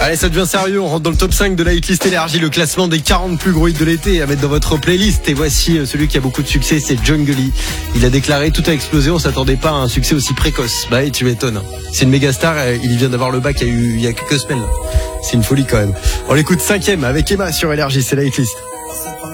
Allez, ça devient sérieux, on rentre dans le top 5 de la hitlist énergie, le classement des 40 plus gros hits de l'été à mettre dans votre playlist. Et voici celui qui a beaucoup de succès, c'est Jungly. Il a déclaré: tout a explosé, on s'attendait pas à un succès aussi précoce. Bah, et tu m'étonnes. C'est une méga star, il vient d'avoir le bac il y a quelques semaines. C'est une folie quand même. On l'écoute 5e avec Emma sur énergie, c'est la hitlist.